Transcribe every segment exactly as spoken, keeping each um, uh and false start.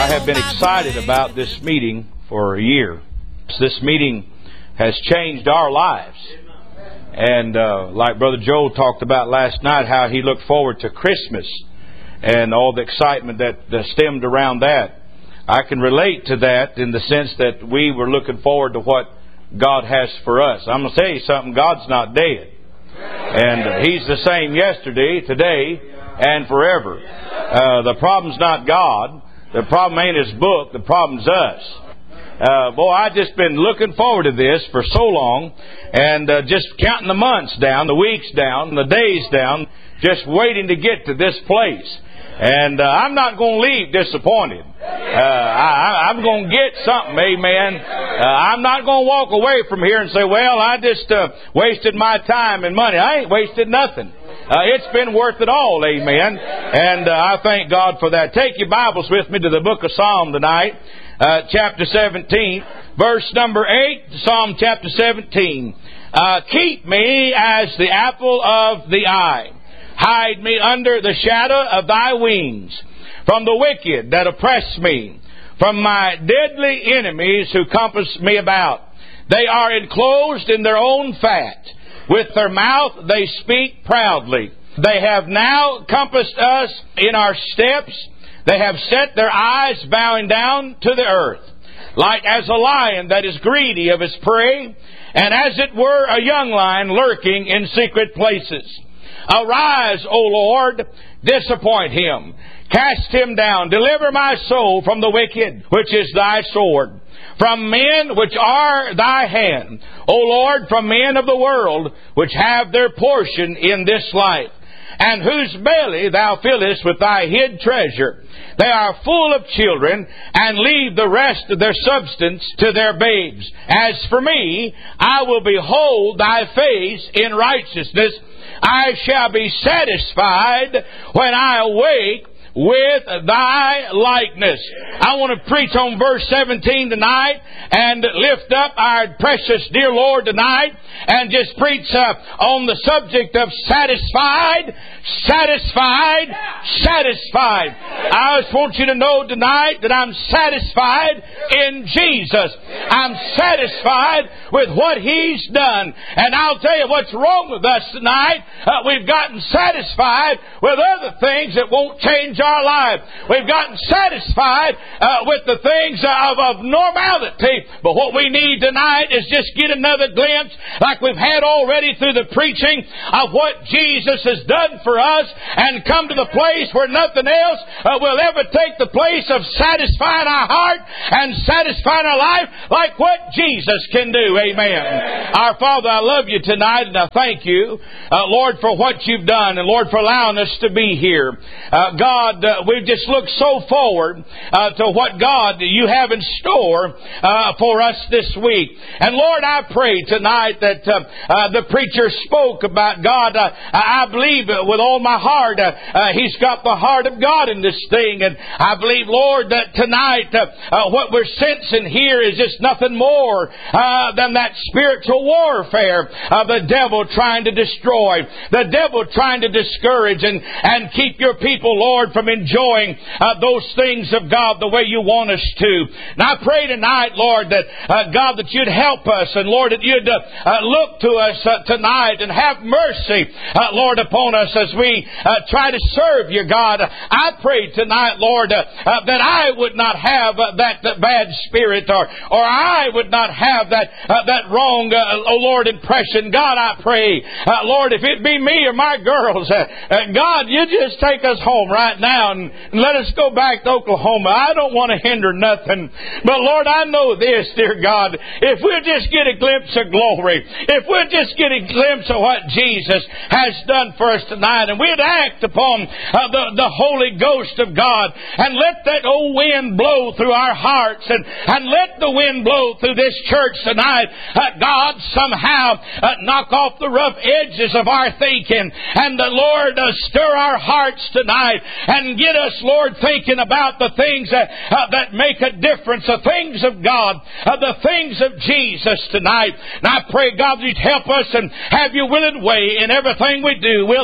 I have been excited about this meeting for a year. This meeting has changed our lives. And uh, like Brother Joel talked about last night, how he looked forward to Christmas and all the excitement that, that stemmed around that. I can relate to that in the sense that we were looking forward to what God has for us. I'm going to tell you something, God's not dead. And He's the same yesterday, today, and forever. Uh, the problem's not God. The problem ain't His book. The problem's us. Uh, boy, I've just been looking forward to this for so long, and uh, just counting the months down, the weeks down, the days down, just waiting to get to this place. And uh, I'm not going to leave disappointed. Uh, I, I'm going to get something, amen. Uh, I'm not going to walk away from here and say, well, I just uh, wasted my time and money. I ain't wasted nothing. Uh, it's been worth it all, amen. And uh, I thank God for that. Take your Bibles with me to the book of Psalm tonight, uh, chapter seventeen, verse number eight, Psalm chapter seventeen. Uh, keep me as the apple of the eye. Hide me under the shadow of thy wings, from the wicked that oppress me, from my deadly enemies who compass me about. They are enclosed in their own fat. With their mouth they speak proudly. They have now compassed us in our steps. They have set their eyes bowing down to the earth, like as a lion that is greedy of his prey, and as it were a young lion lurking in secret places. Arise, O Lord, disappoint him. Cast him down. Deliver my soul from the wicked, which is thy sword. From men which are thy hand, O Lord, from men of the world, which have their portion in this life, and whose belly thou fillest with thy hid treasure. They are full of children, and leave the rest of their substance to their babes. As for me, I will behold thy face in righteousness. I shall be satisfied when I awake with thy likeness. I want to preach on verse seventeen tonight and lift up our precious dear Lord tonight and just preach uh, on the subject of satisfied, satisfied, satisfied. I just want you to know tonight that I'm satisfied in Jesus. I'm satisfied with what He's done. And I'll tell you what's wrong with us tonight. Uh, we've gotten satisfied with other things that won't change our life. We've gotten satisfied uh, with the things of, of normality. But what we need tonight is just get another glimpse, like we've had already through the preaching, of what Jesus has done for us, and come to the place where nothing else uh, will ever take the place of satisfying our heart and satisfying our life like what Jesus can do. Amen. Our Father, I love you tonight, and I thank you, uh, Lord, for what you've done, and Lord, for allowing us to be here. Uh, God, Uh, we've just looked so forward uh, to what, God, you have in store uh, for us this week. And Lord, I pray tonight that uh, uh, the preacher spoke about God. Uh, I believe with all my heart uh, uh, he's got the heart of God in this thing. And I believe, Lord, that tonight uh, uh, what we're sensing here is just nothing more uh, than that spiritual warfare of the devil trying to destroy, the devil trying to discourage and, and keep your people, Lord, from enjoying uh, those things of God the way you want us to. And I pray tonight, Lord, that uh, God, that you'd help us, and Lord, that you'd uh, uh, look to us uh, tonight and have mercy, uh, Lord, upon us as we uh, try to serve you, God. I pray tonight, Lord, uh, uh, that I would not have uh, that, that bad spirit, or or I would not have that uh, that wrong, uh, oh Lord, impression. God, I pray, uh, Lord, if it be me or my girls, uh, uh, God, you just take us home right now and let us go back to Oklahoma. I don't want to hinder nothing. But Lord, I know this, dear God. If we'll just get a glimpse of glory, if we'll just get a glimpse of what Jesus has done for us tonight, and we'd act upon uh, the, the Holy Ghost of God, and let that old wind blow through our hearts, and, and let the wind blow through this church tonight. Uh, God, somehow uh, knock off the rough edges of our thinking, and the Lord uh, stir our hearts tonight, and get us, Lord, thinking about the things that, uh, that make a difference, the things of God, uh, the things of Jesus tonight. And I pray, God, that you'd help us and have your willing way in everything we do. We'll thank you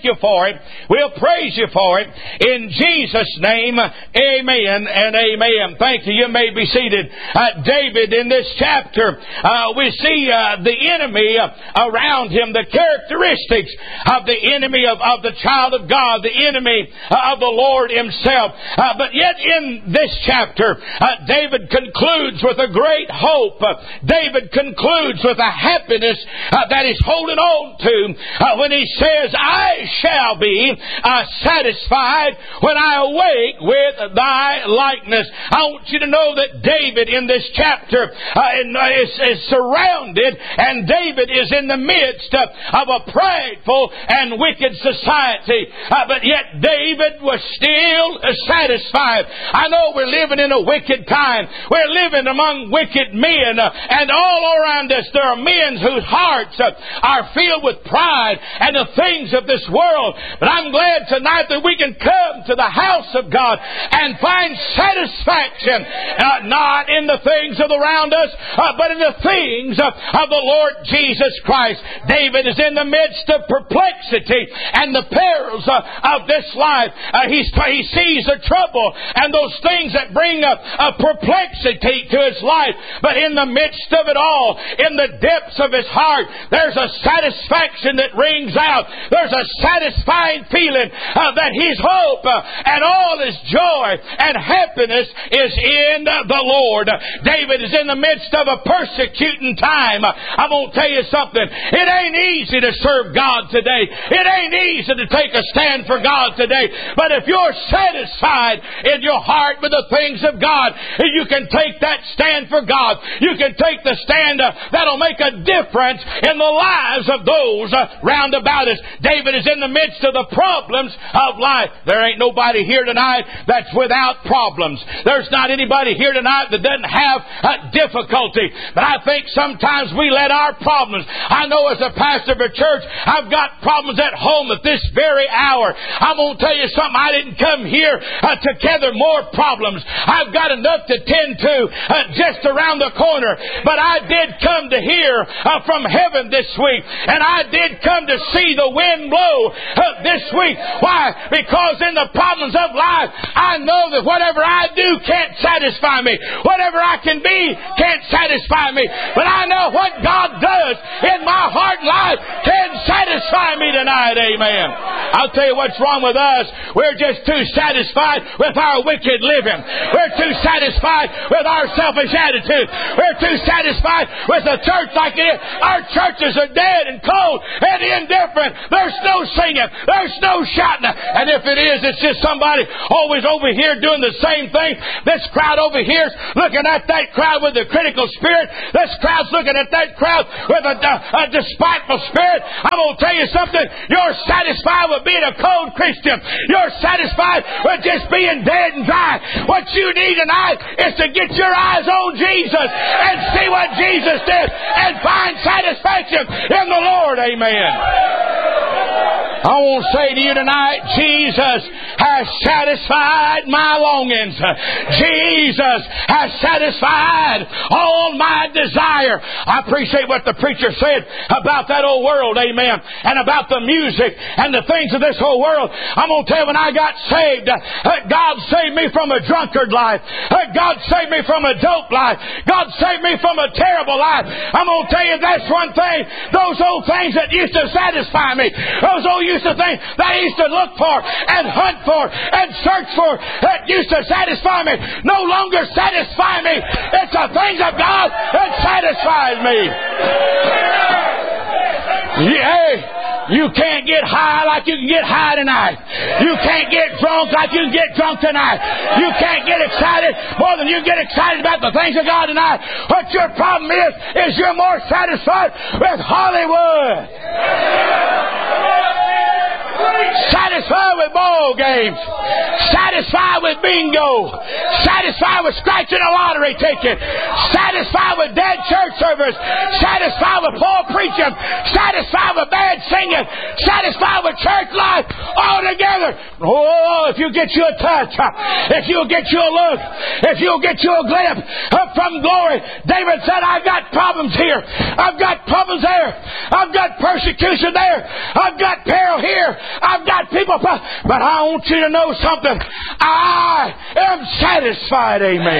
you for it. We'll praise you for it. In Jesus' name, amen and amen. Thank you. You may be seated. Uh, David, in this chapter, uh, we see uh, the enemy uh, around him, the characteristics of the enemy of, of the child of God, the enemy uh, of the Lord Himself. Uh, but yet in this chapter, uh, David concludes with a great hope. Uh, David concludes with a happiness uh, that he's holding on to uh, when he says, I shall be uh, satisfied when I awake with thy likeness. I want you to know that David in this chapter uh, is, is surrounded, and David is in the midst uh, of a prideful and wicked society. Uh, but yet David was still uh, satisfied. I know we're living in a wicked time. We're living among wicked men, uh, and all around us there are men whose hearts uh, are filled with pride and the things of this world. But I'm glad tonight that we can come to the house of God and find satisfaction uh, not in the things of around us, uh, but in the things uh, of the Lord Jesus Christ. David is in the midst of perplexity and the perils uh, of this life. Uh, he, he sees the trouble and those things that bring a, a perplexity to his life. But in the midst of it all, in the depths of his heart, there's a satisfaction that rings out. There's a satisfying feeling uh, that his hope uh, and all his joy and happiness is in the Lord. David is in the midst of a persecuting time. I'm going to tell you something. It ain't easy to serve God today. It ain't easy to take a stand for God today. But if you're satisfied in your heart with the things of God, you can take that stand for God. You can take the stand uh, that'll make a difference in the lives of those uh, round about us. David is in the midst of the problems of life. There ain't nobody here tonight that's without problems. There's not anybody here tonight that doesn't have uh, difficulty. But I think sometimes we let our problems. I know as a pastor of a church, I've got problems at home at this very hour. I'm going to tell you something. I didn't come here uh, to gather more problems. I've got enough to tend to uh, just around the corner. But I did come to hear uh, from heaven this week. And I did come to see the wind blow uh, this week. Why? Because in the problems of life, I know that whatever I do can't satisfy me. Whatever I can be can't satisfy me. But I know what God does in my heart and life can satisfy me tonight. Amen. I'll tell you what's wrong with us. We're just too satisfied with our wicked living. We're too satisfied with our selfish attitude. We're too satisfied with a church like it is. Our churches are dead and cold and indifferent. There's no singing. There's no shouting. And if it is, it's just somebody always over here doing the same thing. This crowd over here is looking at that crowd with a critical spirit. This crowd's looking at that crowd with a, a, a despiteful spirit. I'm going to tell you something. You're satisfied with being a cold Christian. You're satisfied with just being dead and dry. What you need tonight is to get your eyes on Jesus and see what Jesus did and find satisfaction in the Lord. Amen. I want to say to you tonight, Jesus has satisfied my longings. Jesus has satisfied all my desire. I appreciate what the preacher said about that old world, amen, and about the music and the things of this whole world. I'm going to tell you, when I got saved, God saved me from a drunkard life. God saved me from a dope life. God saved me from a terrible life. I'm going to tell you, that's one thing. Those old things that used to satisfy me, those old used to things that I used to look for and hunt for and search for, that used to satisfy me, no longer satisfy me. It's the things of God that satisfies me. Yeah. You can't get high like you can get high tonight. You can't get drunk like you can get drunk tonight. You can't get excited more than you get excited about the things of God tonight. What your problem is, is you're more satisfied with Hollywood. Satisfied with ball games. Satisfied with bingo. Satisfied with scratching a lottery ticket. Satisfied with dead church service. Satisfied with poor preaching. Satisfied with bad singing. Satisfied with church life altogether. Oh, if you get you a touch, if you'll get you a look, if you'll get you a glimpse from glory. David said, I've got problems here. I've got problems there. I've got persecution there. I've got peril here. I've got people, but I want you to know something. I am satisfied, amen.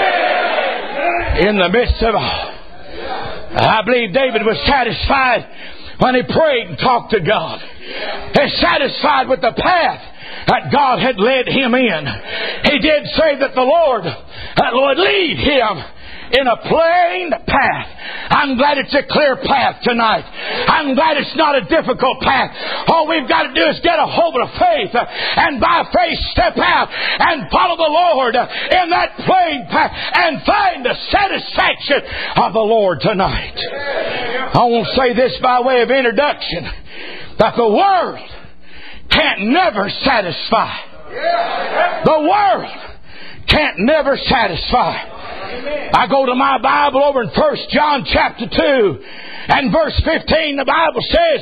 In the midst of all. I believe David was satisfied when he prayed and talked to God. He's satisfied with the path that God had led him in. He did say that the Lord would lead him in a plain path. I'm glad it's a clear path tonight. I'm glad it's not a difficult path. All we've got to do is get a hold of faith and by faith step out and follow the Lord in that plain path and find the satisfaction of the Lord tonight. I want to say this by way of introduction, that the world can't never satisfy. The world can't never satisfy. I go to my Bible over in First John chapter two and verse fifteen. The Bible says,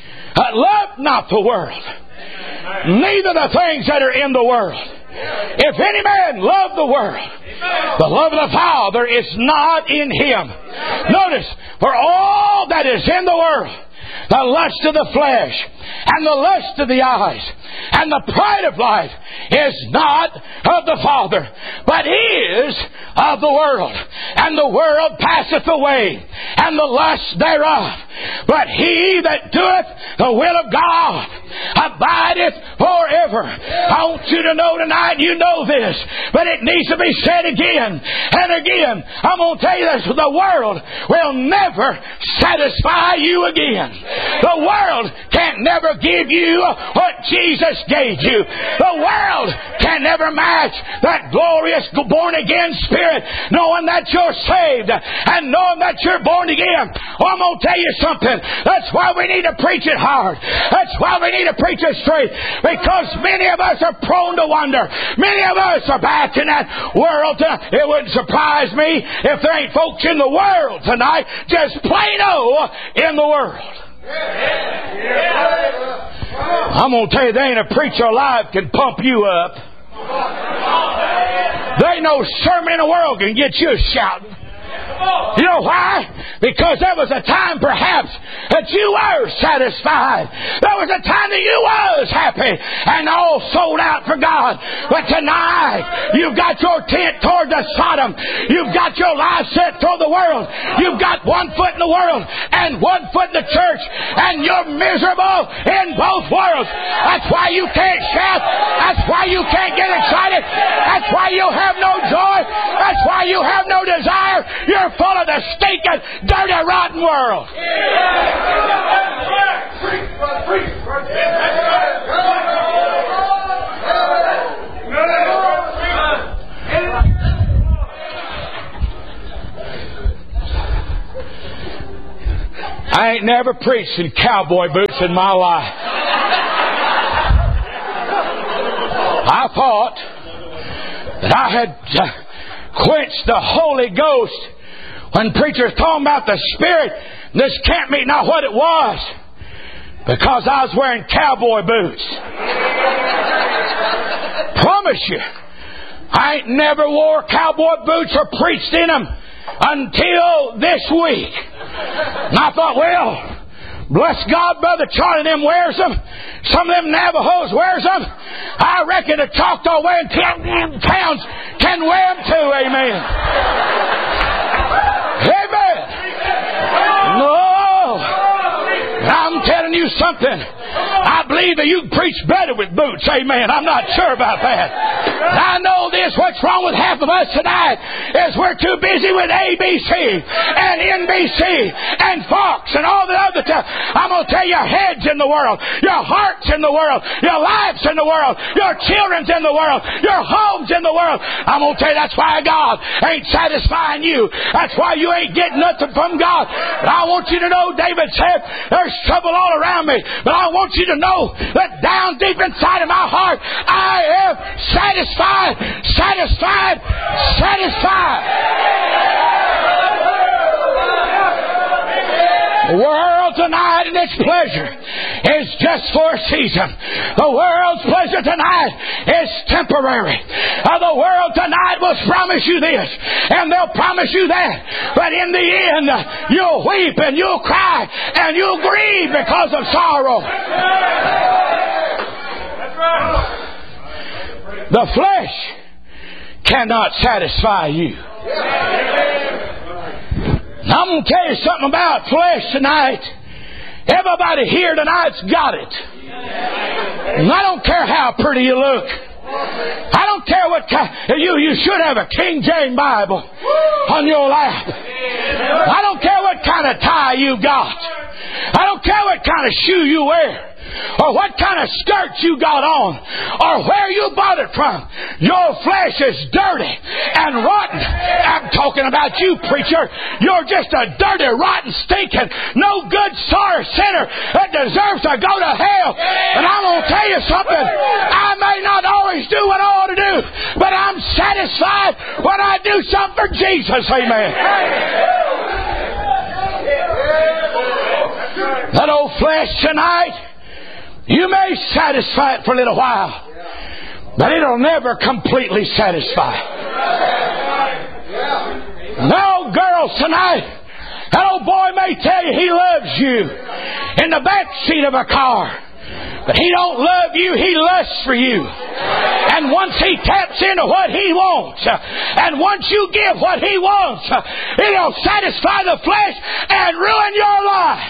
love not the world, neither the things that are in the world. If any man love the world, the love of the Father is not in him. Notice, for all that is in the world, the lust of the flesh, and the lust of the eyes, and the pride of life is not of the Father, but is of the world. And the world passeth away, and the lust thereof. But he that doeth the will of God abideth forever. I want you to know tonight, you know this, but it needs to be said again and again. I'm going to tell you this, the world will never satisfy you again. The world can't never give you what Jesus gave you. The world can never match that glorious born-again spirit, knowing that you're saved and knowing that you're born again. Oh, I'm going to tell you something. That's why we need to preach it hard. That's why we need to preach it straight, because many of us are prone to wonder. Many of us are back in that world. It wouldn't surprise me if there ain't folks in the world tonight, just plain old in the world. I'm going to tell you, there ain't a preacher alive can pump you up. There ain't no sermon in the world can get you shouting. You know why? Because there was a time perhaps that you were satisfied. There was a time that you was happy and all sold out for God. But tonight, you've got your tent toward the Sodom. You've got your life set toward the world. You've got one foot in the world and one foot in the church. And you're miserable in both worlds. That's why you can't shout. That's why you can't get excited. That's why you have no joy. That's why you have no desire. You're full of the stinking, dirty, rotten world. I ain't never preached in cowboy boots in my life. I thought that I had quenched the Holy Ghost when preachers talking about the Spirit. This camp meeting, not what it was, because I was wearing cowboy boots. Promise you, I ain't never wore cowboy boots or preached in them until this week. And I thought, well, bless God, Brother Charlie them wears them. Some of them Navajos wears them. I reckon the Choctaw wearing towns can wear them too. Amen. Amen. No. I'm telling you something. I believe that you can preach better with boots. Amen. I'm not sure about that. I know this. What's wrong with half of us tonight is we're too busy with A B C and N B C and Fox and all the other stuff. I'm going to tell you, your head's in the world. Your heart's in the world. Your life's in the world. Your children's in the world. Your home's in the world. I'm going to tell you, that's why God ain't satisfying you. That's why you ain't getting nothing from God. But I want you to know, David said, there's trouble all around me, but I want you to know that down deep inside of my heart, I am satisfied, satisfied, satisfied. The world tonight and its pleasure is just for a season. The world's pleasure tonight is temporary. Uh, the world tonight will promise you this and they'll promise you that. But in the end, uh, you'll weep and you'll cry and you'll grieve because of sorrow. The flesh cannot satisfy you. Now, I'm going to tell you something about flesh tonight. Everybody here tonight's got it. And I don't care how pretty you look. I don't care what kind. You, you should have a King James Bible on your lap. I don't care what kind of tie you got. I don't care what kind of shoe you wear, or what kind of skirt you got on, or where you bought it from. Your flesh is dirty and rotten. I'm talking about you, preacher. You're just a dirty, rotten, stinking, no good, sorry sinner that deserves to go to hell. And I'm going to tell you something. I may not always do what I ought to do, but I'm satisfied when I do something for Jesus. Amen. That old flesh tonight, you may satisfy it for a little while, but it'll never completely satisfy. No, girls tonight, that old boy may tell you he loves you in the back seat of a car, but he don't love you, he lusts for you. And once he taps into what he wants, and once you give what he wants, it'll satisfy the flesh and ruin your life.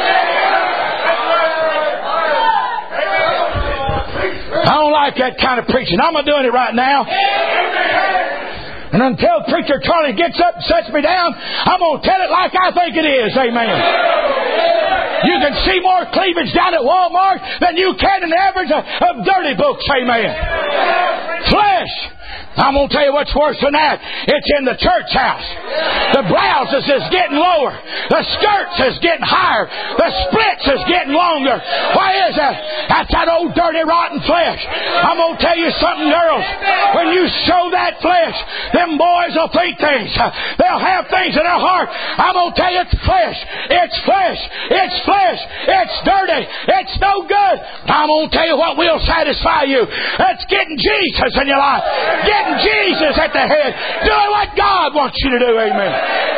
I don't like that kind of preaching. I'm not doing it right now. And until Preacher Charlie gets up and sets me down, I'm going to tell it like I think it is. Amen. You can see more cleavage down at Walmart than you can in the average of, of dirty books. Amen. Flesh. I'm going to tell you what's worse than that. It's in the church house. The blouses is getting lower. The skirts is getting higher. The splits is getting longer. Why is that? That's that old dirty rotten flesh. I'm going to tell you something, girls. When you show that flesh, them boys will think things. They'll have things in their heart. I'm going to tell you it's flesh. It's flesh. It's flesh. It's dirty. It's no good. I'm going to tell you what will satisfy you. That's getting Jesus in your life. Getting Jesus at the head. Doing what God wants you to do. Amen.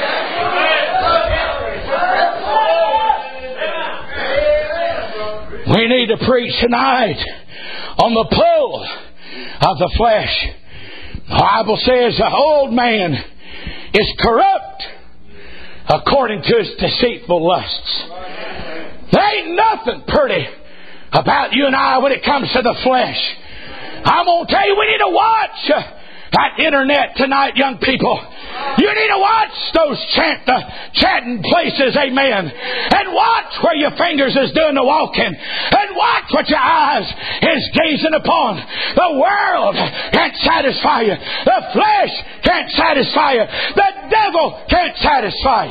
We need to preach tonight on the pull of the flesh. The Bible says the old man is corrupt according to his deceitful lusts. There ain't nothing pretty about you and I when it comes to the flesh. I'm going to tell you, we need to watch that internet tonight, young people. You need to watch those chant, uh, chatting places, amen. And watch where your fingers is doing the walking. And watch what your eyes is gazing upon. The world can't satisfy you. The flesh can't satisfy you. The devil can't satisfy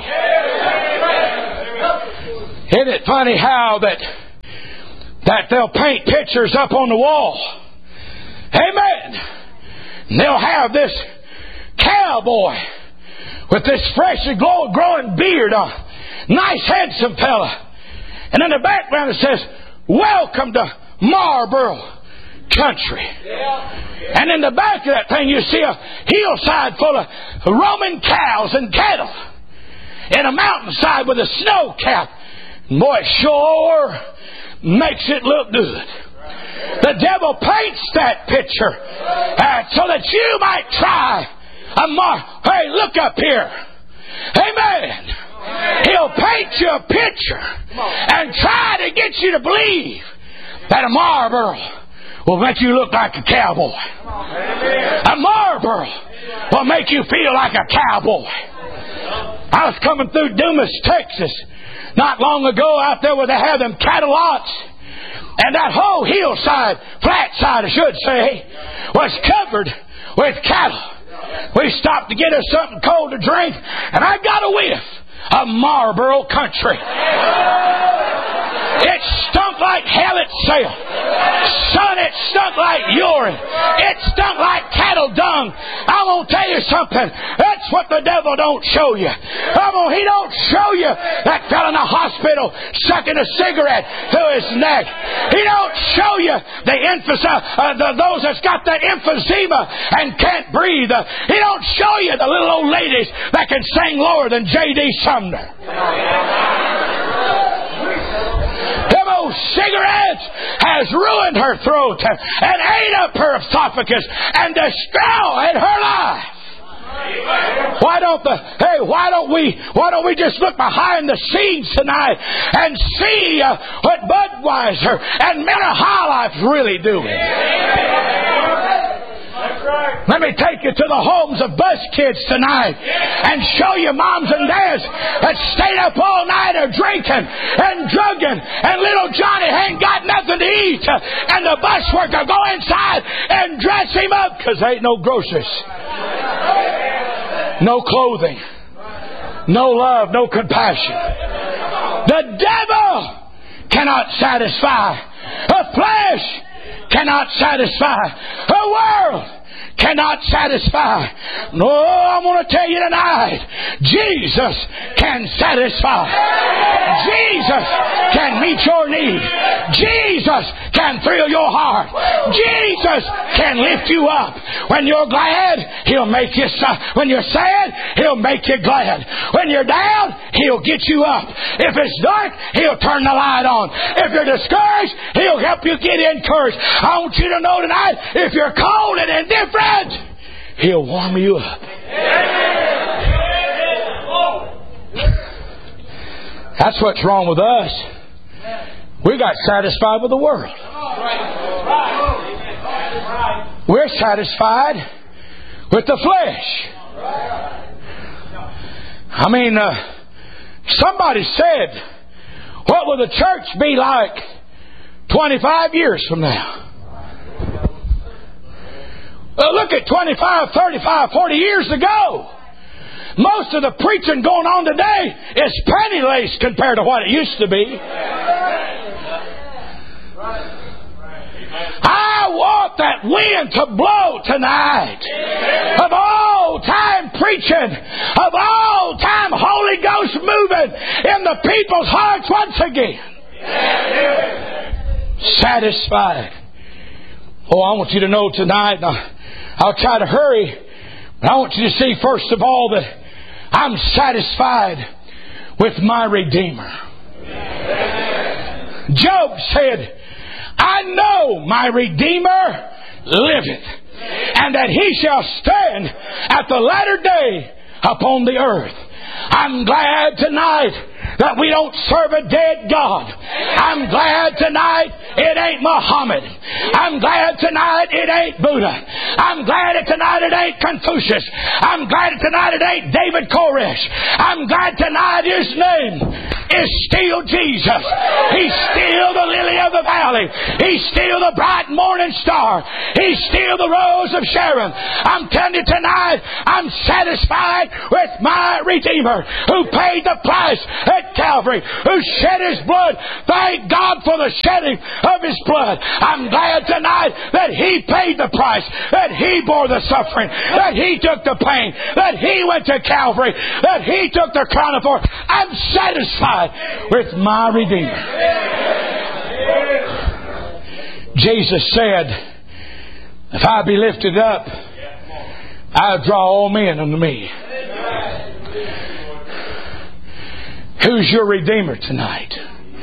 you. Isn't it funny how that, that they'll paint pictures up on the wall? Amen. And they'll have this cowboy with this freshly growing beard on. Nice, handsome fella. And in the background it says, "Welcome to Marlboro Country." Yeah. And in the back of that thing you see a hillside full of Roman cows and cattle. And a mountainside with a snow cap. Boy, it sure makes it look good. The devil paints that picture uh, so that you might try a mar. Hey, look up here. Amen. He'll paint you a picture and try to get you to believe that a Marlboro will make you look like a cowboy. A Marlboro will make you feel like a cowboy. I was coming through Dumas, Texas, not long ago, out there where they have them cattle lots. And that whole hillside, flat side I should say, was covered with cattle. We stopped to get us something cold to drink, and I got a whiff of Marlboro Country. It stunk like hell itself. Son, it stunk like urine. It stunk like cattle dung. I'm going to tell you something. That's what the devil don't show you. Come on, he don't show you that fella in the hospital sucking a cigarette through his neck. He don't show you the emphasis, uh, the, those that's got the emphysema and can't breathe. Uh, he don't show you the little old ladies that can sing lower than J D Sumner. Them old cigarettes has ruined her throat and ate up her esophagus and destroyed her life. Why don't the hey? Why don't we? Why don't we just look behind the scenes tonight and see uh, what Budweiser and Miller High Life's really doing? Let me take you to the homes of bus kids tonight and show you moms and dads that stayed up all night or drinking and drugging, and little Johnny ain't got nothing to eat, and the bus worker go inside and dress him up because there ain't no groceries, no clothing, no love, no compassion. The devil cannot satisfy. The flesh cannot satisfy. The world cannot satisfy. No, I want to tell you tonight, Jesus can satisfy. Jesus can meet your need. Jesus can thrill your heart. Jesus can lift you up. When you're glad, He'll make you sad. When you're sad, He'll make you glad. When you're down, He'll get you up. If it's dark, He'll turn the light on. If you're discouraged, He'll help you get encouraged. I want you to know tonight, if you're cold and indifferent, He'll warm you up. That's what's wrong with us. We got satisfied with the world. We're satisfied with the flesh. I mean, uh, somebody said, what will the church be like twenty-five years from now? Well, look at twenty-five, thirty-five, forty years ago. Most of the preaching going on today is penny-laced compared to what it used to be. I want that wind to blow tonight of all-time preaching, of all-time Holy Ghost moving in the people's hearts once again. Satisfied. Oh, I want you to know tonight, and I'll try to hurry, but I want you to see first of all that I'm satisfied with my Redeemer. Job said, I know my Redeemer liveth, and that He shall stand at the latter day upon the earth. I'm glad tonight that we don't serve a dead God. I'm glad tonight it ain't Muhammad. I'm glad tonight it ain't Buddha. I'm glad that tonight it ain't Confucius. I'm glad that tonight it ain't David Koresh. I'm glad tonight His name is still Jesus. He's still the lily of the valley. He's still the bright morning star. He's still the rose of Sharon. I'm telling you tonight, I'm satisfied with my Redeemer who paid the price at Calvary, who shed His blood. Thank God for the shedding of His blood. I'm glad tonight that He paid the price, that He bore the suffering, that He took the pain, that He went to Calvary, that He took the crown of thorns. I'm satisfied with my Redeemer. Jesus said, if I be lifted up, I'll draw all men unto me. Who's your Redeemer tonight?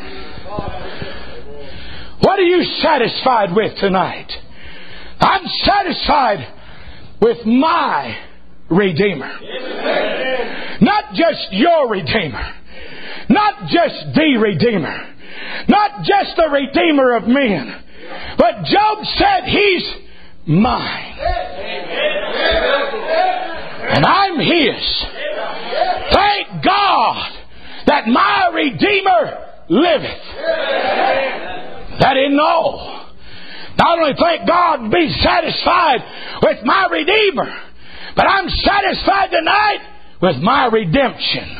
What are you satisfied with tonight? I'm satisfied with my Redeemer. Not just your Redeemer. Not just the Redeemer. Not just the Redeemer of men. But Job said He's mine. And I'm His. Thank God that my Redeemer liveth. That isn't all. Not only thank God to be satisfied with my Redeemer, but I'm satisfied tonight with my redemption.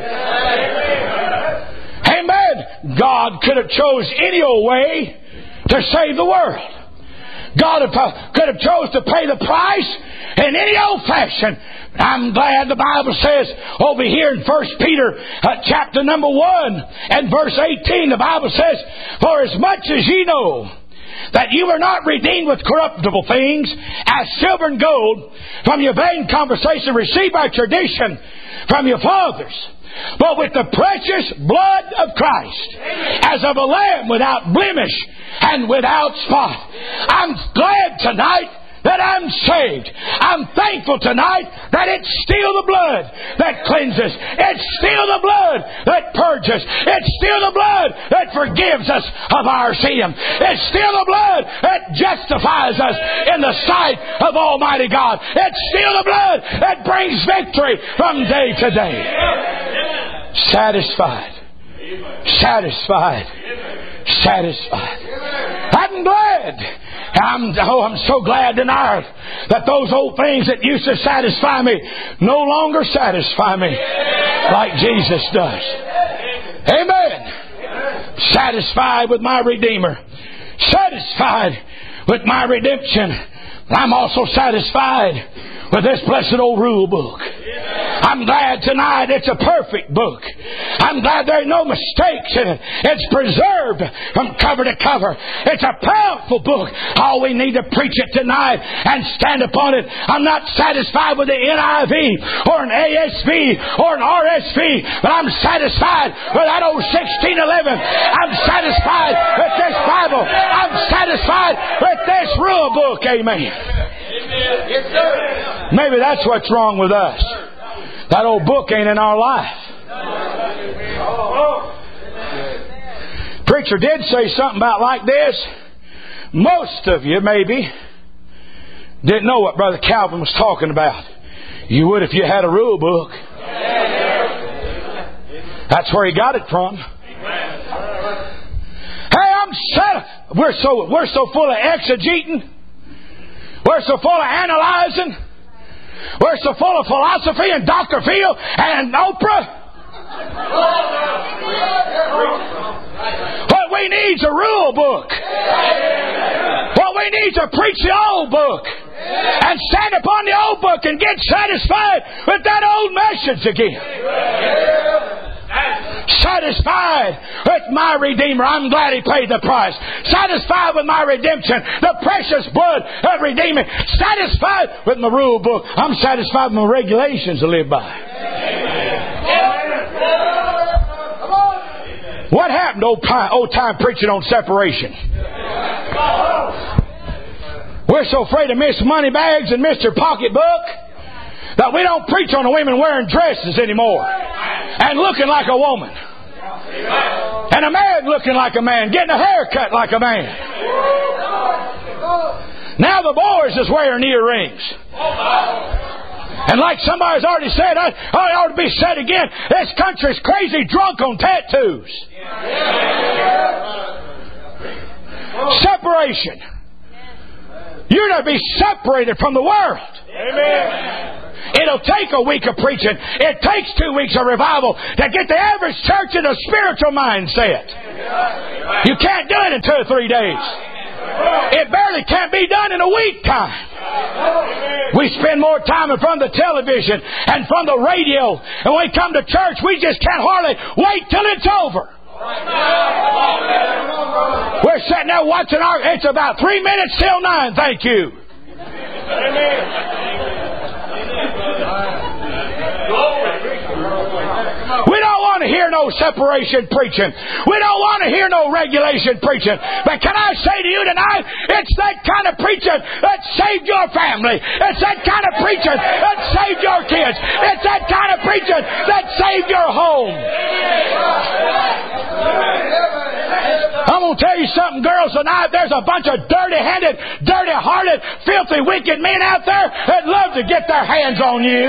Amen. God could have chose any old way to save the world. God could have chose to pay the price in any old fashion. I'm glad the Bible says over here in First Peter uh, chapter number one and verse eighteen, the Bible says, for as much as ye know that you were not redeemed with corruptible things, as silver and gold, from your vain conversation received by tradition from your fathers, but with the precious blood of Christ, as of a lamb without blemish and without spot. I'm glad tonight that I'm saved. I'm thankful tonight that it's still the blood that cleanses. It's still the blood that purges. It's still the blood that forgives us of our sin. It's still the blood that justifies us in the sight of Almighty God. It's still the blood that brings victory from day to day. Satisfied. Satisfied. Satisfied. I'm glad. I'm, oh, I'm so glad tonight that those old things that used to satisfy me no longer satisfy me like Jesus does. Amen. Satisfied with my Redeemer. Satisfied with my redemption. I'm also satisfied with this blessed old rule book. I'm glad tonight it's a perfect book. I'm glad there are no mistakes in it. It's preserved from cover to cover. It's a powerful book. All we need to preach it tonight and stand upon it. I'm not satisfied with the N I V or an A S V or an R S V, but I'm satisfied with that old sixteen eleven. I'm satisfied with this Bible. I'm satisfied with this rule book. Amen. Yes, sir. Maybe that's what's wrong with us. That old book ain't in our life. Preacher did say something about like this. Most of you maybe didn't know what Brother Calvin was talking about. You would if you had a rule book. That's where he got it from. Hey, I'm sad. We're so we're so full of exegeting. We're so full of analyzing. We're so full of philosophy and Doctor Phil and Oprah. What we need is a rule book. What we need is to preach the old book and stand upon the old book and get satisfied with that old message again. Satisfied with my Redeemer. I'm glad He paid the price. Satisfied with my redemption. The precious blood of redeeming. Satisfied with my rule book. I'm satisfied with my regulations to live by. What happened to old time, old time preaching on separation? We're so afraid to miss money bags and Mister Pocketbook that we don't preach on the women wearing dresses anymore and looking like a woman, and a man looking like a man, getting a haircut like a man. Now the boys is wearing earrings. And like somebody's already said, I, I ought to be said again, this country's crazy drunk on tattoos. Separation. You're to be separated from the world. Amen. It'll take a week of preaching. It takes two weeks of revival to get the average church in a spiritual mindset. You can't do it in two or three days. It barely can't be done in a week time. We spend more time in front of the television and from the radio. And when we come to church, we just can't hardly wait till it's over. We're sitting there watching our... It's about three minutes till nine. Thank you. We don't want to hear no separation preaching. We don't want to hear no regulation preaching. But can I say to you tonight, it's that kind of preaching that saved your family. It's that kind of preaching that saved your kids. It's that kind of preaching that saved your home. I'm going to tell you something, girls, tonight. There's a bunch of dirty-handed, dirty-hearted, filthy, wicked men out there that love to get their hands on you.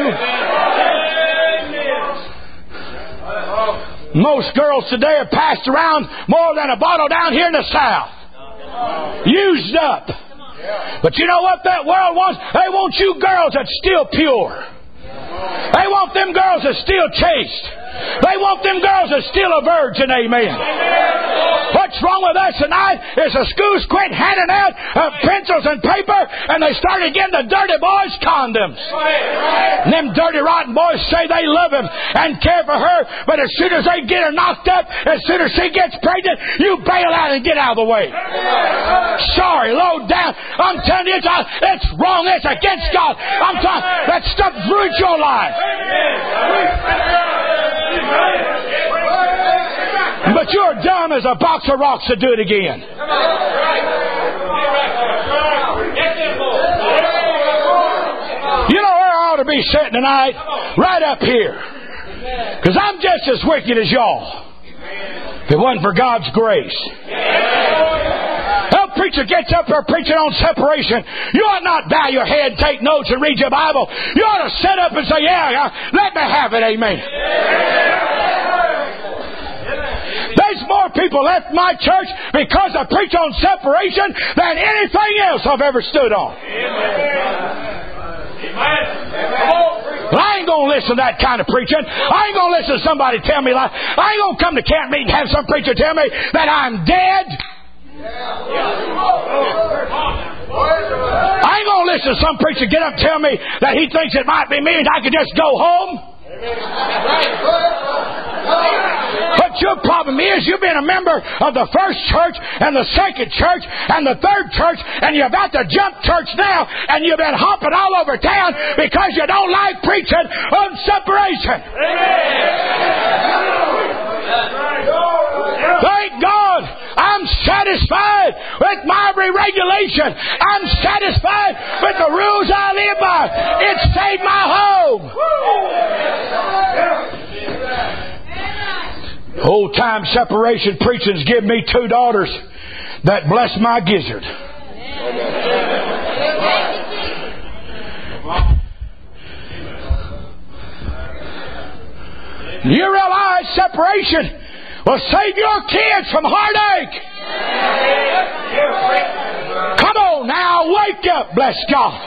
Most girls today are passed around more than a bottle down here in the South. Used up. But you know what that world wants? They want you girls that's still pure. They want them girls that's still chaste. They want them girls that's still a virgin. Amen. What what's wrong with us tonight is the schools quit handing out uh, pencils and paper, and they started getting the dirty boys condoms. And them dirty, rotten boys say they love him and care for her, but as soon as they get her knocked up, as soon as she gets pregnant, you bail out and get out of the way. Sorry, low down. I'm telling you, it's, it's wrong. It's against God. I'm telling you, that stuff ruins your life. But you're dumb as a box of rocks to do it again. You know where I ought to be sitting tonight? Right up here. Because I'm just as wicked as y'all. If it wasn't for God's grace. Well, preacher gets up there preaching on separation. You ought not bow your head, take notes, and read your Bible. You ought to sit up and say, yeah, let me have it, amen. There's more people left my church because I preach on separation than anything else I've ever stood on. Well, I ain't going to listen to that kind of preaching. I ain't going to listen to somebody tell me like, I ain't going to come to camp meeting and have some preacher tell me that I'm dead. I ain't going to listen to some preacher get up and tell me that he thinks it might be me and I could just go home. But your problem is you've been a member of the first church and the second church and the third church, and you're about to jump church now, and you've been hopping all over town because you don't like preaching on separation. Thank God I'm satisfied with my regulation. I'm satisfied with the rules I live by. It saved my home. Old time separation preaching's give me two daughters that bless my gizzard. You realize separation will save your kids from heartache. Come on now, wake up, bless God.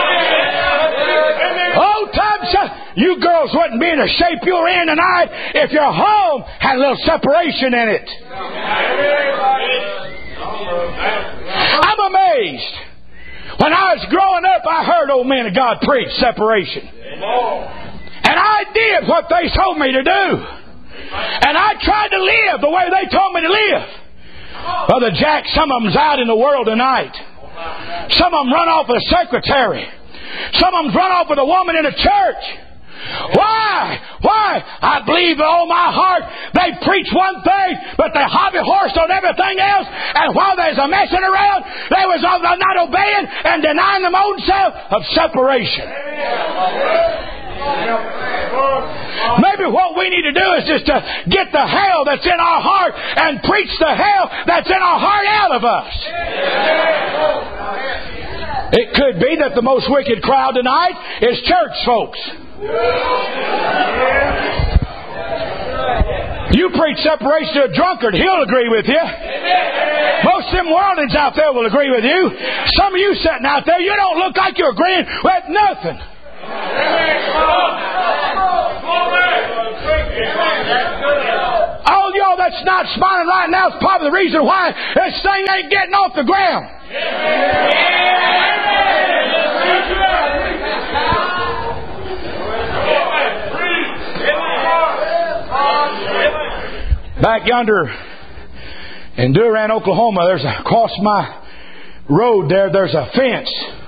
Old time separation. You girls wouldn't be in the shape you're in tonight if your home had a little separation in it. I'm amazed. When I was growing up, I heard old men of God preach separation. And I did what they told me to do. And I tried to live the way they told me to live. Brother Jack, some of them's out in the world tonight. Some of them run off with a secretary. Some of them run off with a woman in a church. Why? Why? I believe with all my heart they preach one thing, but they hobby horsed on everything else. And while there's a messing around, they was not obeying and denying them own self of separation. Maybe what we need to do is just to get the hell that's in our heart and preach the hell that's in our heart out of us. It could be that the most wicked crowd tonight is church folks. You preach separation to a drunkard, he'll agree with you. Most of them worldlings out there will agree with you. Some of you sitting out there, you don't look like you're agreeing with nothing. All y'all that's not smiling right now is probably the reason why this thing ain't getting off the ground. Back yonder in Durant, Oklahoma, there's a, across my road there, there's a fence.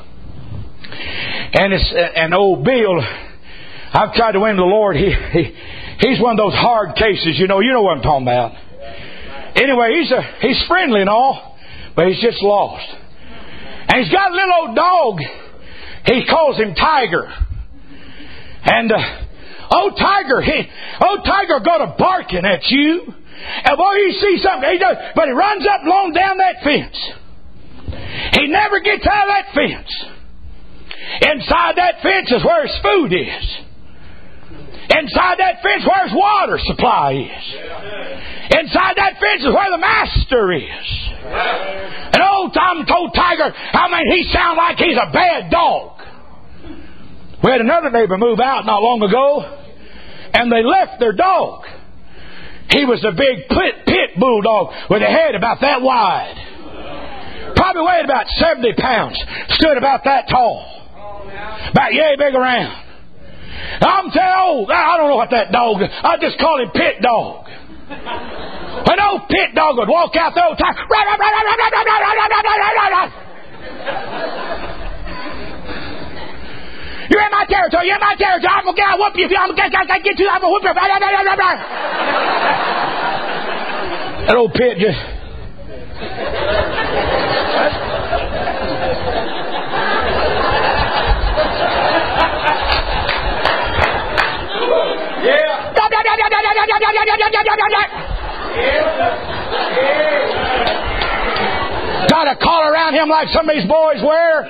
And it's an old Bill. I've tried to win the Lord. He, he he's one of those hard cases, you know. You know what I'm talking about. Anyway, he's a he's friendly and all, but he's just lost. And he's got a little old dog. He calls him Tiger. And uh, old Tiger, he old Tiger go to barking at you. And boy, you see something, he does, but he runs up along down that fence. He never gets out of that fence. Inside that fence is where his food is. Inside that fence where his water supply is. Inside that fence is where the master is. And old Tom told Tiger, I mean, he sounds like he's a bad dog. We had another neighbor move out not long ago, and they left their dog. He was a big pit, pit bulldog with a head about that wide. Probably weighed about seventy pounds. Stood about that tall. About yay big around. I'm telling you, I don't know what that dog is. I just call him Pit Dog. When old Pit Dog would walk out the old time. You're in my territory. You're in my territory. I'm going to get out, whoop you. I'm going to get you. I'm going to whoop you. That old Pit just... Yeah. Got a collar around him like some of these boys wear.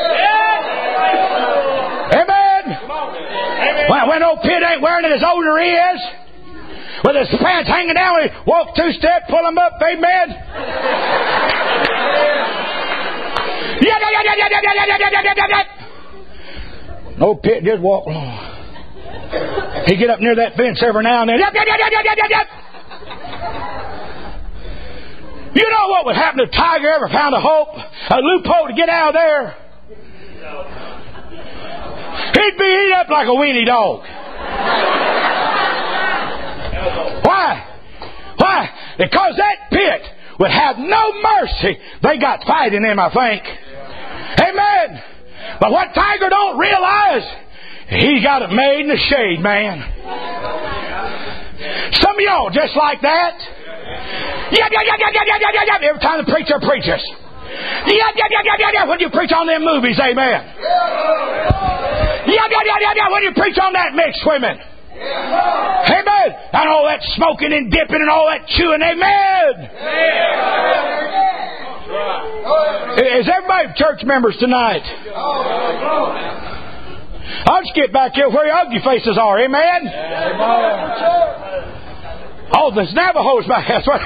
Amen. When, when old Pit ain't wearing it as older he is, with his pants hanging down, he walk two steps, pull them up. Amen. Old Pit just walk along. He get up near that fence every now and then. Yep, yep, yep, yep, yep, yep, yep. You know what would happen if Tiger ever found a hope, a loophole to get out of there? He'd be eaten up like a weenie dog. Why? Why? Because that Pit would have no mercy. They got fight in him, I think. Amen. But what Tiger don't realize, he got it made in the shade, man. Some of y'all just like that. Yep, yep, yep, yep, yep, yep, yep, yep. Every time the preacher preaches. Yep, yep, yep, yep, yep, yep. When you preach on them movies, amen. Yep, yep, yep, yep, yep. When you preach on that mixed swimming. Amen. And all that smoking and dipping and all that chewing, amen. Is everybody church members tonight? I'll just get back here where your ugly faces are. Amen? Oh, there's Navajos back. That's right.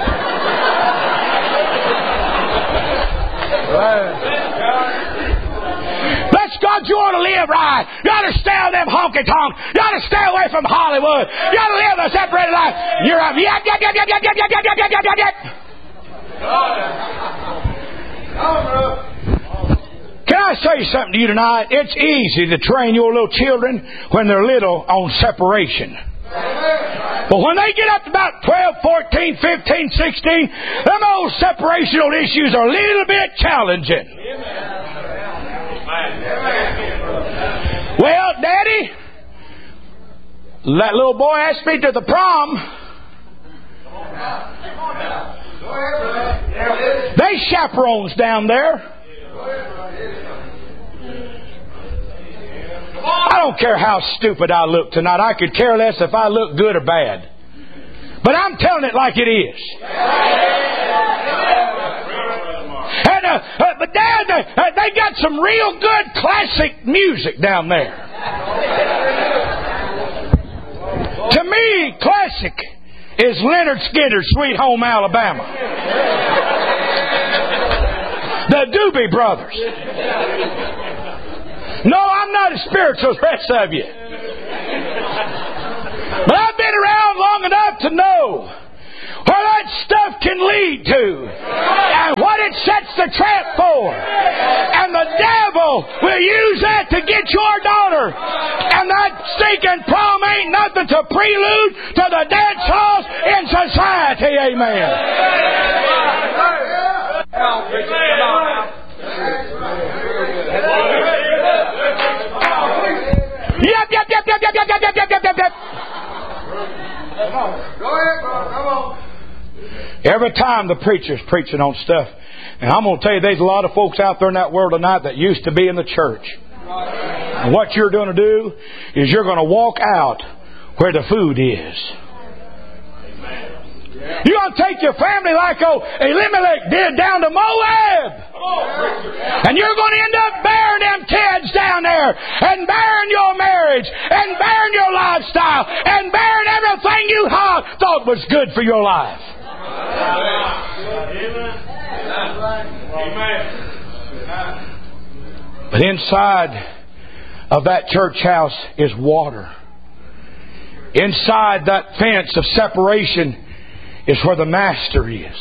Bless God, you ought to live right. You ought to stay on them honky tonks. You ought to stay away from Hollywood. You ought to live a separated life. You're a yep, yep, yep, yep, yep, yep, yep, yep, yep, yep, yep. Can I say something to you tonight? It's easy to train your little children when they're little on separation. But when they get up to about twelve, fourteen, fifteen, sixteen, them old separational issues are a little bit challenging. Well, Daddy, that little boy asked me to the prom. They chaperones down there. I don't care how stupid I look tonight. I could care less if I look good or bad. But I'm telling it like it is. And uh, uh, but Dad, uh, they got some real good classic music down there. To me, classic is Leonard Skinner's Sweet Home Alabama. The Doobie Brothers. No, I'm not as spiritual as the rest of you. But I've been around long enough to know where that stuff can lead to and what it sets the trap for. And the devil will use that to get your daughter. And that stinking prom ain't nothing to prelude to the dance halls in society. Amen. Yep, yep, yep, yep, yep, yep, yep, yep, yep, yep, yep. Come on. Go ahead, come on. Every time the preacher's preaching on stuff, and I'm going to tell you, there's a lot of folks out there in that world tonight that used to be in the church. And what you're going to do is you're going to walk out where the food is. You're going to take your family like old Elimelech did down to Moab. And you're going to end up bearing them kids down there. And bearing your marriage. And bearing your lifestyle. And bearing everything you thought was good for your life. But inside of that church house is water. Inside that fence of separation is where the Master is.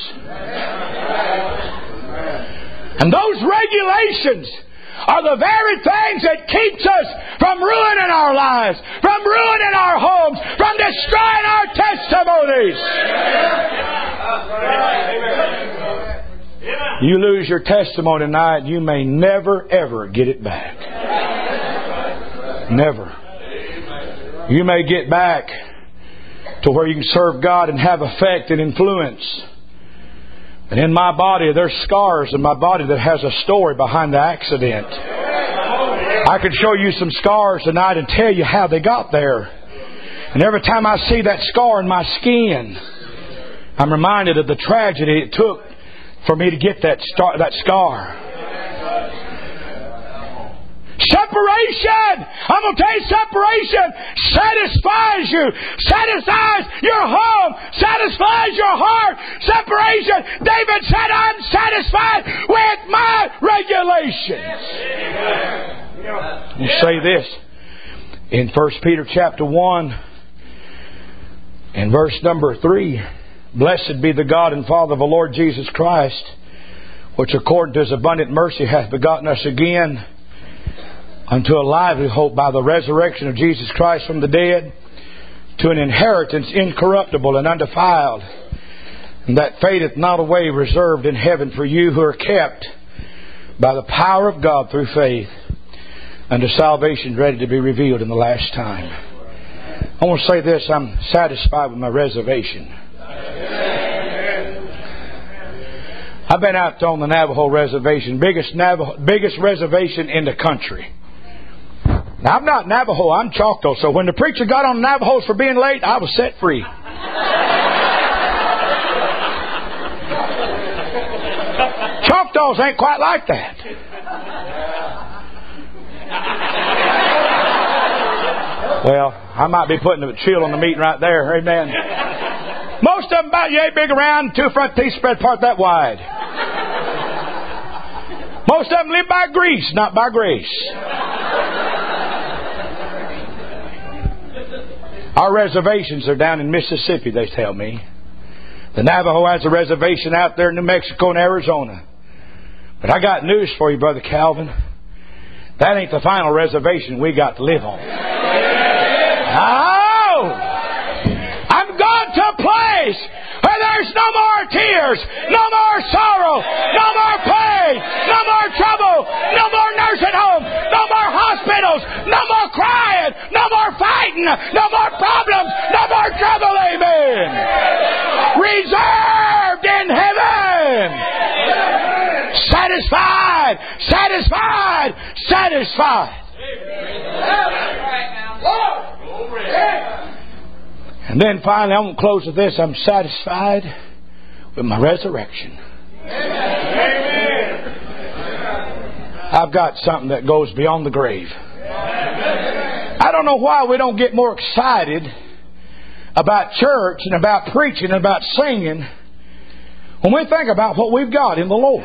And those regulations are the very things that keeps us from ruining our lives, from ruining our homes, from destroying our testimonies. You lose your testimony tonight, you may never ever get it back. Never. You may get back to where you can serve God and have effect and influence. And in my body, there's scars in my body that has a story behind the accident. I could show you some scars tonight and tell you how they got there. And every time I see that scar in my skin, I'm reminded of the tragedy it took for me to get that star, that scar. Separation! I'm going to tell you, separation satisfies you, satisfies your home, satisfies your heart. Separation. David said, I'm satisfied with my regulations. You say this in First Peter chapter one and verse number three. Blessed be the God and Father of the Lord Jesus Christ, which according to His abundant mercy hath begotten us again unto a lively hope by the resurrection of Jesus Christ from the dead, to an inheritance incorruptible and undefiled, and that fadeth not away, reserved in heaven for you who are kept by the power of God through faith unto salvation ready to be revealed in the last time. I want to say this, I'm satisfied with my reservation. I've been out on the Navajo reservation, biggest Navajo, biggest reservation in the country. Now, I'm not Navajo, I'm Choctaw, so when the preacher got on the Navajos for being late, I was set free. Choctaws ain't quite like that. Well, I might be putting a chill on the meeting right there, amen. Most of them about yay big around, two front teeth spread apart that wide. Most of them live by grease, not by grace. Our reservations are down in Mississippi, they tell me. The Navajo has a reservation out there in New Mexico and Arizona. But I got news for you, Brother Calvin. That ain't the final reservation we got to live on. Oh! I'm going to a place where there's no more tears, no more sorrow, no more pain, no more trouble, no more nursing home, no more hospitals, no more crying, no more fighting, no more problems, no more trouble, amen. Reserved in heaven. Satisfied, satisfied, satisfied. And then finally, I want to close with this. I'm satisfied with my resurrection. I've got something that goes beyond the grave. I don't know why we don't get more excited about church and about preaching and about singing when we think about what we've got in the Lord.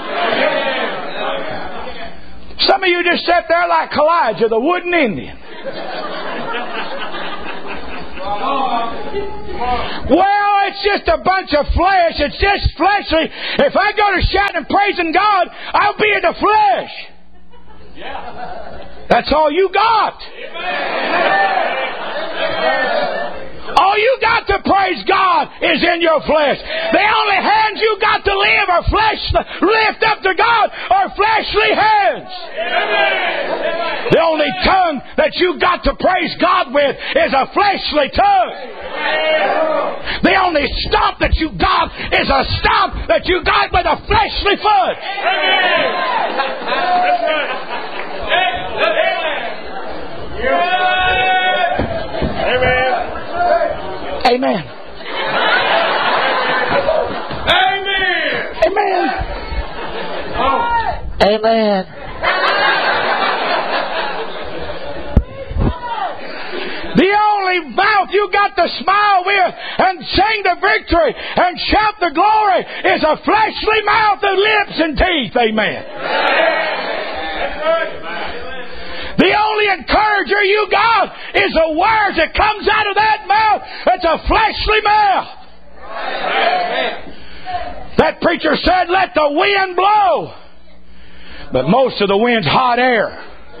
Some of you just sit there like Elijah, the wooden Indian. Well, it's just a bunch of flesh. It's just fleshly. If I go to shouting and praising God, I'll be in the flesh. That's all you got. All you got to praise God is in your flesh. The only hands you got to live or flesh lift up to God are fleshly hands. The only tongue that you got to praise God with is a fleshly tongue. The only stomp that you got is a stomp that you got with a fleshly foot. Amen. Amen. Amen. Amen. Amen. The only mouth you got to smile with and sing the victory and shout the glory is a fleshly mouth and lips and teeth. Amen. The only encourager you got is the words that comes out of that a fleshly mouth. That preacher said, let the wind blow. But most of the wind's hot air.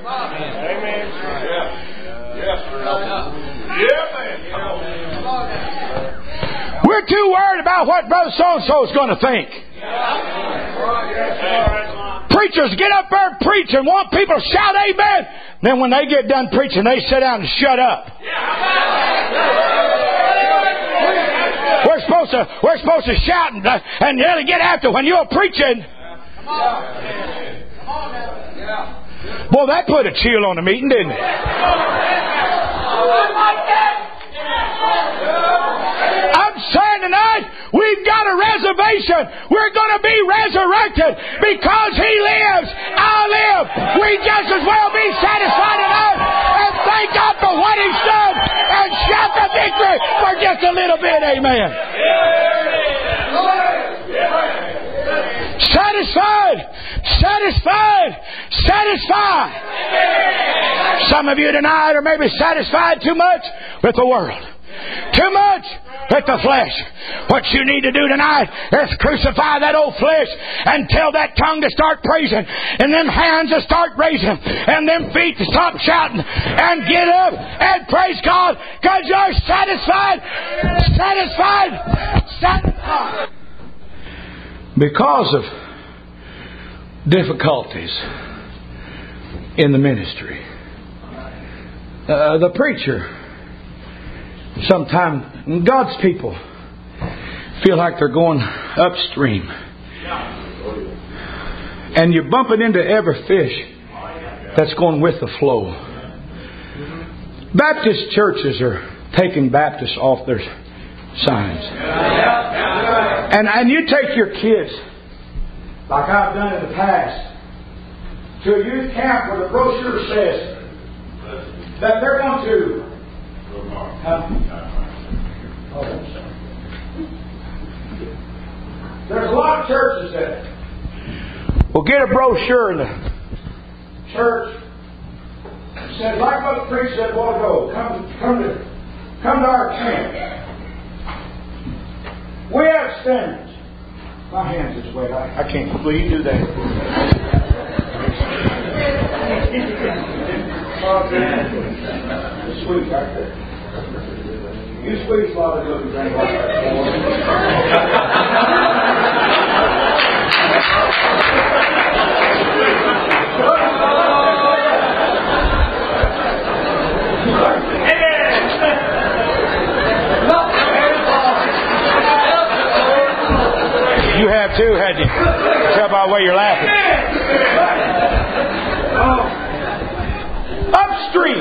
We're too worried about what Brother So-and-so is going to think. Preachers get up there and preach and want people to shout amen. Then when they get done preaching, they sit down and shut up. We're supposed to we're supposed to shout and, uh, and really get after when you're preaching. Boy, that put a chill on the meeting, didn't it? I'm saying tonight, we've got a reservation. We're going to be resurrected because He lives. I live. We just as well be satisfied tonight and thank God for what He's done and shout the victory for just a little bit. Amen. Satisfied, satisfied, satisfied. Some of you tonight are maybe satisfied too much with the world, too much with the flesh. What you need to do tonight is crucify that old flesh and tell that tongue to start praising, and them hands to start raising, and them feet to stop shouting, and get up and praise God because you're satisfied, satisfied, satisfied. Because of difficulties in the ministry, uh, the preacher, sometimes God's people feel like they're going upstream. And you're bumping into every fish that's going with the flow. Baptist churches are taking Baptists off their signs. And, and you take your kids, like I've done in the past, to a youth camp where the brochure says that they're going to... Uh, oh, I'm sorry. There's a lot of churches that will get a brochure in the church that says, like what the preacher said a while ago, come, come, to, come to our camp. We have standards. My hands is wet. I, I can't. Will you do that? Oh, sweet right there. You squeeze a lot of good and drink like You have too, had you? Tell by the way you're laughing. Upstream.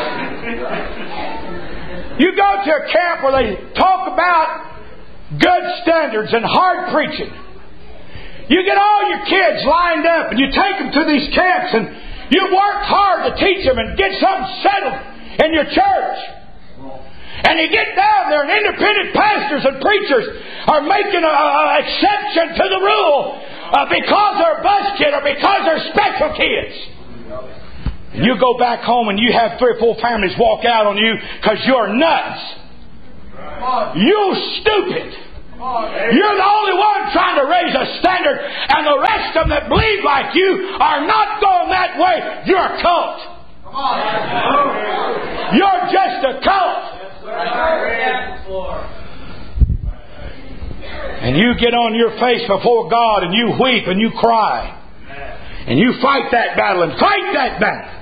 You go to a camp where they talk about good standards and hard preaching. You get all your kids lined up and you take them to these camps and you work hard to teach them and get something settled in your church. And you get down there and independent pastors and preachers are making an exception to the rule uh, because they're bus kid or because they're special kids. And you go back home and you have three or four families walk out on you because you're nuts. You stupid. You're the only one trying to raise a standard, and the rest of them that believe like you are not going that way. You're a cult. You're just a cult. And you get on your face before God and you weep and you cry. And you fight that battle and fight that battle.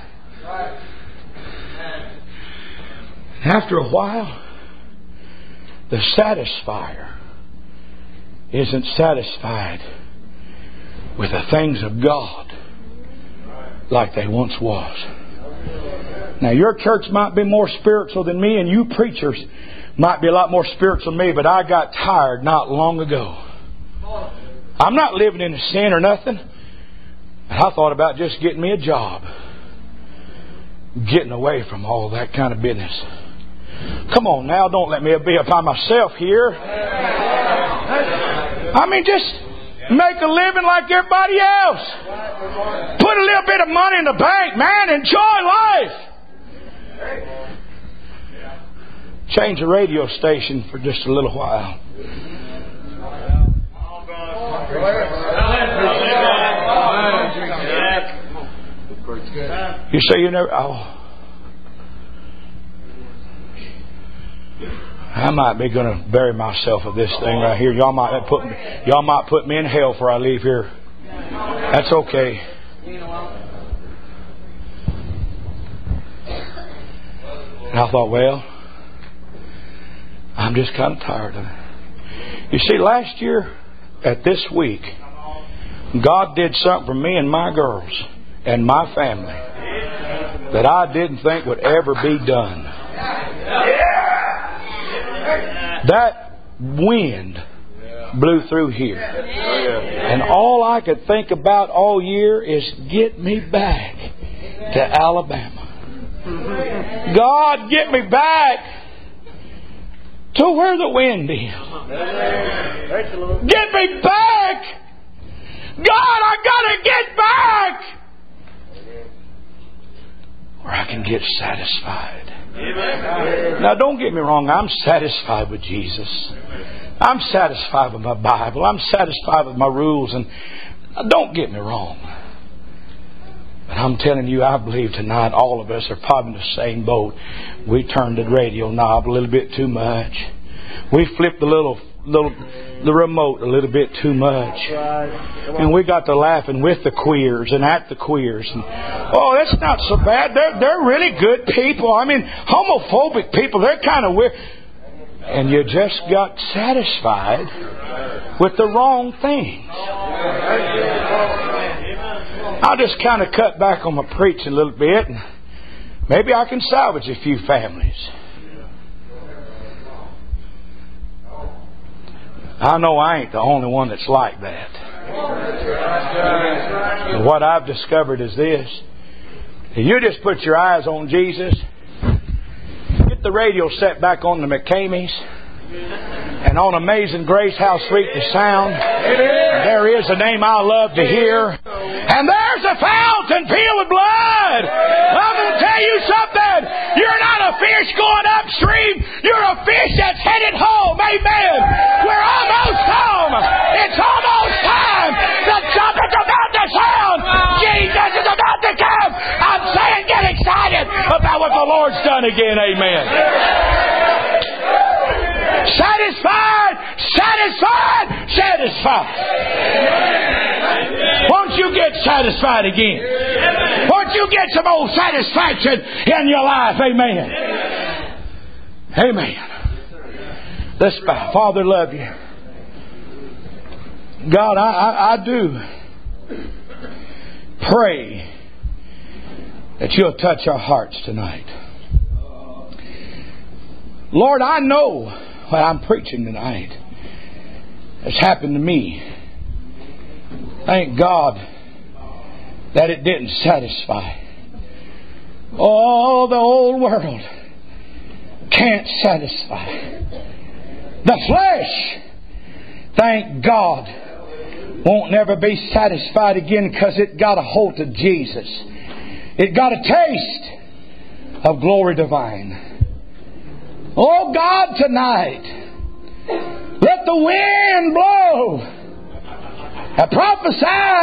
After a while, the satisfier isn't satisfied with the things of God like they once was. Now, your church might be more spiritual than me, and you preachers might be a lot more spiritual than me, but I got tired not long ago. I'm not living in sin or nothing. I thought about just getting me a job. Getting away from all that kind of business. Come on now, don't let me be up by myself here. I mean, just make a living like everybody else. Put a little bit of money in the bank, man. Enjoy life. change the radio station for just a little while. You say you never... Oh. I might be going to bury myself with this thing right here. Y'all might put me, y'all might put me in hell before I leave here. That's okay. And I thought, well, I'm just kind of tired of it. You see, last year at this week, God did something for me and my girls and my family that I didn't think would ever be done. That wind blew through here. And all I could think about all year is get me back to Alabama. God, get me back to where the wind is. Get me back. God, I gotta get back where I can get satisfied. Now, don't get me wrong. I'm satisfied with Jesus. I'm satisfied with my Bible. I'm satisfied with my rules. And don't get me wrong. But I'm telling you, I believe tonight all of us are probably in the same boat. We turned the radio knob a little bit too much. We flipped the little, little, the remote a little bit too much. And we got to laughing with the queers and at the queers. And, oh, that's not so bad. They're, they're really good people. I mean, homophobic people, they're kind of weird. And you just got satisfied with the wrong things. I'll just kind of cut back on my preaching a little bit. And maybe I can salvage a few families. I know I ain't the only one that's like that. And what I've discovered is this. You just put your eyes on Jesus. Get the radio set back on the McCameys. And on Amazing Grace, how sweet the sound. There is a name I love to hear. And there's a fountain filled with blood. I'm going to tell you something. You're not a fish going upstream. You're a fish that's headed home. Amen. We're almost home. It's almost time. The trumpet's about to sound. Jesus is about to come. I'm saying get excited about what the Lord's done again. Amen. Satisfied, satisfied, satisfied. Won't you get satisfied again? Won't you get some old satisfaction in your life? Amen. Amen. Let's bow. Father, love you. God, I, I, I do pray that you'll touch our hearts tonight. Lord, I know what I'm preaching tonight has happened to me. Thank God that it didn't satisfy. Oh, the old world can't satisfy. The flesh, thank God, won't never be satisfied again because it got a hold of Jesus. It got a taste of glory divine. Oh God, tonight, let the wind blow. I prophesy